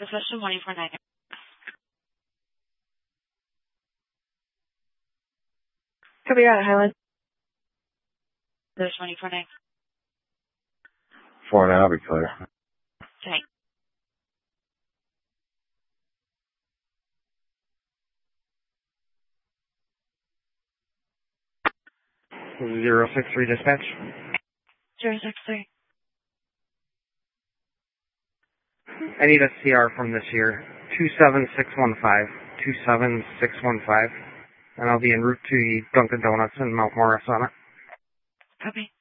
Possession 149. Copy out, Highland. There's 249. 4 now, I'll be clear. Okay. This is 063 dispatch. 063. I need a CR from this year. 27615. 27615. And I'll be en route to the Dunkin' Donuts in Mount Morris on it. Copy.